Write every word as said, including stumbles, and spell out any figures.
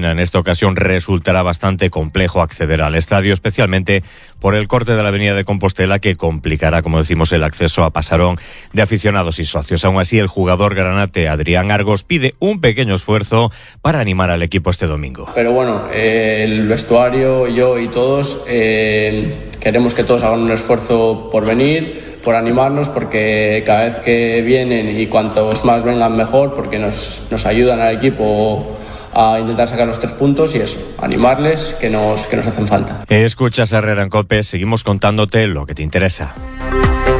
Molina. En esta ocasión resultará bastante complejo acceder al estadio, especialmente por el corte de la avenida de Compostela, que complicará, como decimos, el acceso a pasarón de aficionados y socios. Aún así, el jugador granate Adrián Argos pide un pequeño esfuerzo para animar al equipo este domingo. Pero bueno, eh, el vestuario, yo y todos eh, queremos que todos hagan un esfuerzo por venir, por animarnos, porque cada vez que vienen y cuantos más vengan mejor, porque nos, nos ayudan al equipo a intentar sacar los tres puntos y eso, animarles que nos, que nos hacen falta. Escuchas a Herrera en COPE, seguimos contándote lo que te interesa.